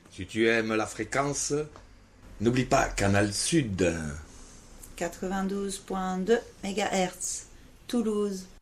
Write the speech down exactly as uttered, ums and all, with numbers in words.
Si tu aimes la fréquence, n'oublie pas Canal Sud. quatre-vingt-douze virgule deux mégahertz, Toulouse.